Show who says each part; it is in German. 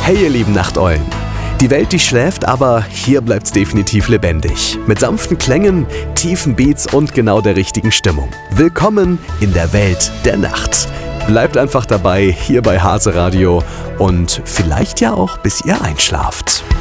Speaker 1: Hey ihr lieben Nachteulen! Die Welt, die schläft, aber hier bleibt's definitiv lebendig. Mit sanften Klängen, tiefen Beats und genau der richtigen Stimmung. Willkommen in der Welt der Nacht. Bleibt einfach dabei, hier bei Hase Radio und vielleicht ja auch bis ihr einschlaft.